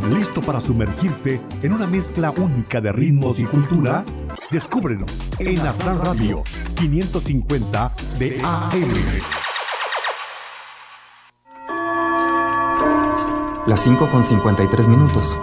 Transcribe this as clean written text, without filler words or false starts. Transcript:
¿Listo para sumergirte en una mezcla única de ritmos y cultura? Descúbrelo en Aztlán Radio 550 de AM. Las 5:53 minutos.